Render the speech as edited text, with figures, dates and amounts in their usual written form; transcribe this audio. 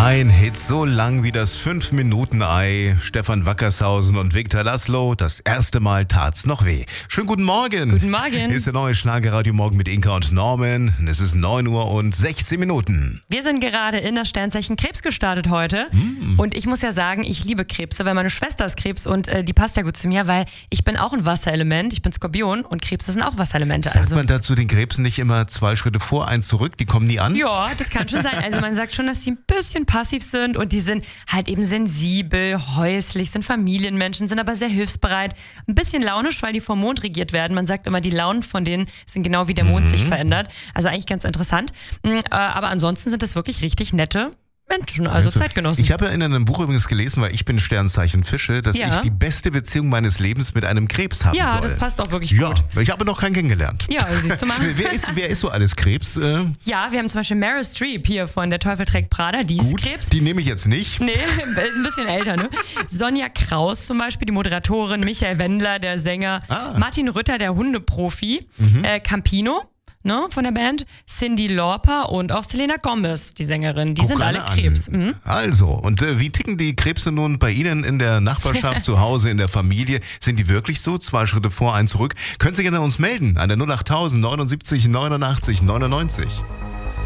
Ein Hit so lang wie das 5-Minuten-Ei. Stefan Wackershausen und Viktor Laszlo. Das erste Mal tat's noch weh. Schönen guten Morgen. Guten Morgen. Hier ist der neue Schlagerradio Morgen mit Inka und Norman. Es ist 9 Uhr und 16 Minuten. Wir sind gerade in das Sternzeichen Krebs gestartet heute. Und ich muss ja sagen, ich liebe Krebse, weil meine Schwester ist Krebs und die passt ja gut zu mir, weil ich bin auch ein Wasserelement. Ich bin Skorpion und Krebse sind auch Wasserelemente. Sagt man dazu den Krebsen nicht immer 2 Schritte vor, 1 zurück? Die kommen nie an? Ja, das kann schon sein. Also man sagt schon, dass die ein bisschen passiv sind und die sind halt eben sensibel, häuslich, sind Familienmenschen, sind aber sehr hilfsbereit. Ein bisschen launisch, weil die vom Mond regiert werden. Man sagt immer, die Launen von denen sind genau wie der Mond sich verändert. Also eigentlich ganz interessant. Aber ansonsten sind das wirklich richtig nette Menschen, also Zeitgenossen. Ich habe ja in einem Buch übrigens gelesen, weil ich bin Sternzeichen Fische, dass ich die beste Beziehung meines Lebens mit einem Krebs haben soll. Ja, das passt auch wirklich gut. Ja, ich habe noch keinen kennengelernt. Ja, siehst du mal. Wer ist so alles Krebs? Ja, wir haben zum Beispiel Meryl Streep hier von Der Teufel trägt Prada, die ist Krebs. Die nehme ich jetzt nicht. Nee, ein bisschen älter, ne? Sonja Kraus zum Beispiel, die Moderatorin, Michael Wendler, der Sänger, Martin Rütter, der Hundeprofi, Campino, ne, von der Band, Cyndi Lauper und auch Selena Gomez, die Sängerin. Die sind alle Krebs. Also, und wie ticken die Krebse nun bei Ihnen in der Nachbarschaft, zu Hause, in der Familie? Sind die wirklich so? 2 Schritte vor, 1 zurück? Können Sie gerne uns melden an der 08000 79 89 99.